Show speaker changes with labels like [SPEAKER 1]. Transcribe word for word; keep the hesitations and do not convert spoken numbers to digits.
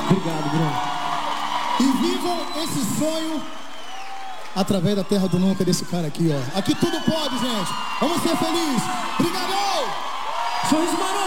[SPEAKER 1] Obrigado, Bruno.
[SPEAKER 2] E vivam esse sonho através da terra do nunca desse cara aqui, ó. Aqui tudo pode, gente. Vamos ser felizes. Obrigado!
[SPEAKER 1] Sorriso maroto!